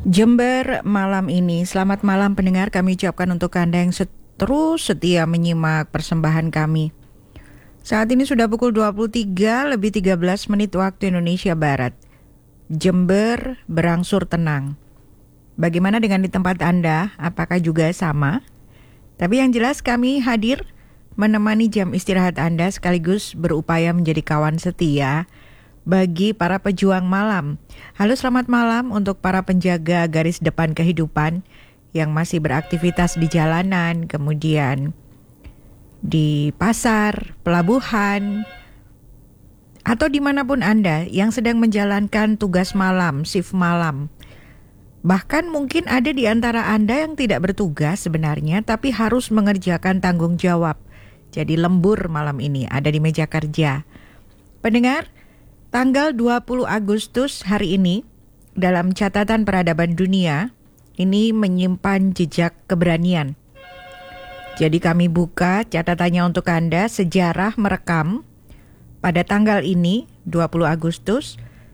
Jember malam ini. Selamat malam pendengar, kami ucapkan untuk Anda yang terus setia menyimak persembahan kami. Saat ini sudah pukul 23 lebih 13 menit waktu Indonesia Barat. Jember berangsur tenang. Bagaimana dengan di tempat Anda? Apakah juga sama? Tapi yang jelas kami hadir menemani jam istirahat Anda sekaligus berupaya menjadi kawan setia bagi para pejuang malam. Halo, selamat malam untuk para penjaga garis depan kehidupan yang masih beraktivitas di jalanan, kemudian di pasar, pelabuhan, atau dimanapun Anda yang sedang menjalankan tugas malam, shift malam. Bahkan mungkin ada di antara Anda yang tidak bertugas sebenarnya, tapi harus mengerjakan tanggung jawab. Jadi lembur malam ini, ada di meja kerja. Pendengar, tanggal 20 Agustus hari ini, dalam catatan peradaban dunia, ini menyimpan jejak keberanian. Jadi kami buka catatannya untuk Anda, sejarah merekam pada tanggal ini, 20 Agustus,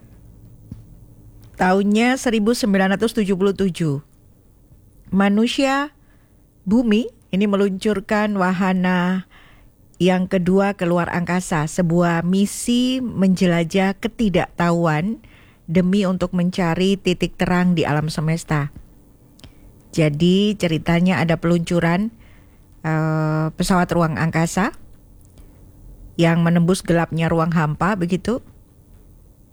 tahunnya 1977. Manusia bumi ini meluncurkan wahana yang kedua keluar angkasa, sebuah misi menjelajah ketidaktahuan demi untuk mencari titik terang di alam semesta. Jadi ceritanya ada peluncuran pesawat ruang angkasa yang menembus gelapnya ruang hampa begitu.